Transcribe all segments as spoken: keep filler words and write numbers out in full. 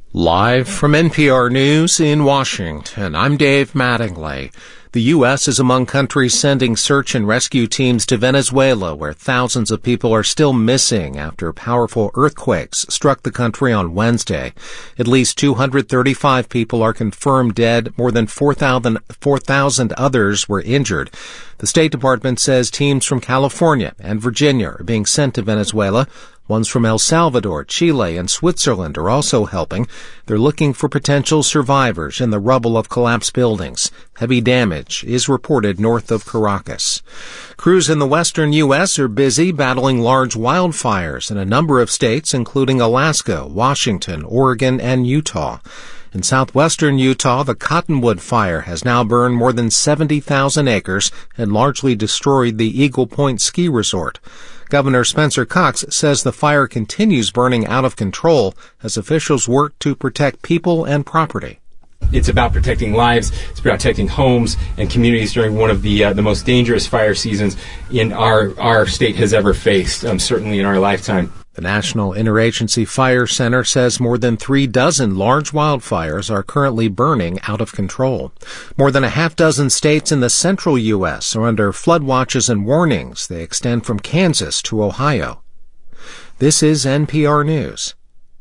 Live from N P R News in Washington, I'm Dave Mattingly. The U S is among countries sending search and rescue teams to Venezuela, where thousands of people are still missing after powerful earthquakes struck the country on Wednesday. At least two hundred thirty-five people are confirmed dead. More than four thousand others were injured. The State Department says teams from California and Virginia are being sent to Venezuela. Ones from El Salvador, Chile, and Switzerland are also helping. They're looking for potential survivors in the rubble of collapsed buildings. Heavy damage is reported north of Caracas. Crews in the western U S are busy battling large wildfires in a number of states, including Alaska, Washington, Oregon, and Utah. In southwestern Utah, the Cottonwood Fire has now burned more than seventy thousand acres and largely destroyed the Eagle Point ski resort. Governor Spencer Cox says the fire continues burning out of control as officials work to protect people and property. It's about protecting lives. It's about protecting homes and communities during one of the uh, the most dangerous fire seasons in our our state has ever faced, um, certainly in our lifetime. The National Interagency Fire Center says more than three dozen large wildfires are currently burning out of control. More than a half dozen states in the central U S are under flood watches and warnings. They extend from Kansas to Ohio. This is N P R News.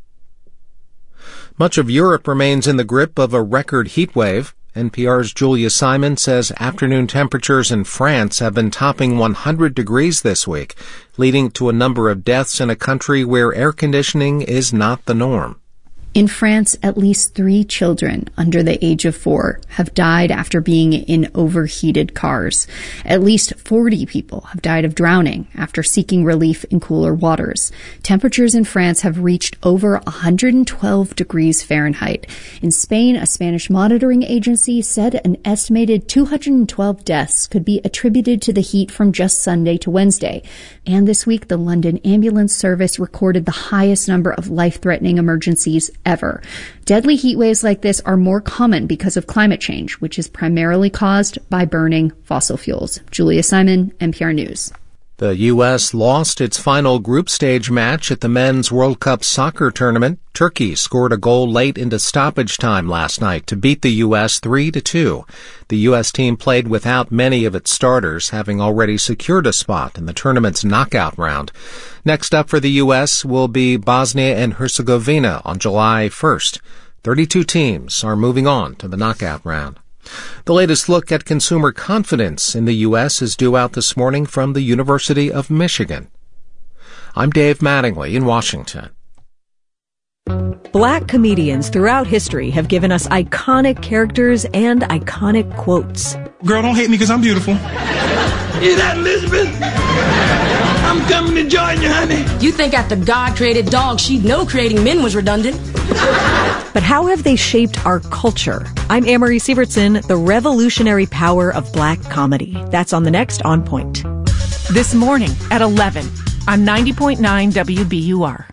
Much of Europe remains in the grip of a record heat wave. N P R's Julia Simon says afternoon temperatures in France have been topping one hundred degrees this week, leading to a number of deaths in a country where air conditioning is not the norm. In France, at least three children under the age of four have died after being in overheated cars. At least forty people have died of drowning after seeking relief in cooler waters. Temperatures in France have reached over one hundred twelve degrees Fahrenheit. In Spain, a Spanish monitoring agency said an estimated two hundred twelve deaths could be attributed to the heat from just Sunday to Wednesday. And this week, the London Ambulance Service recorded the highest number of life-threatening emergencies ever. Deadly heat waves like this are more common because of climate change, which is primarily caused by burning fossil fuels. Julia Simon, N P R News. The U S lost its final group stage match at the Men's World Cup soccer tournament. Turkey scored a goal late into stoppage time last night to beat the U S three to two. The U S team played without many of its starters, having already secured a spot in the tournament's knockout round. Next up for the U S will be Bosnia and Herzegovina on July first. thirty-two teams are moving on to the knockout round. The latest look at consumer confidence in the U S is due out this morning from the University of Michigan. I'm Dave Mattingly in Washington. Black comedians throughout history have given us iconic characters and iconic quotes. Girl, don't hate me because I'm beautiful. Is that Elizabeth? I'm coming to join you, honey. You think after God created dogs, she'd know creating men was redundant. But how have they shaped our culture? I'm Amory Sievertson, the revolutionary power of black comedy. That's on the next On Point. This morning at eleven on ninety point nine W B U R.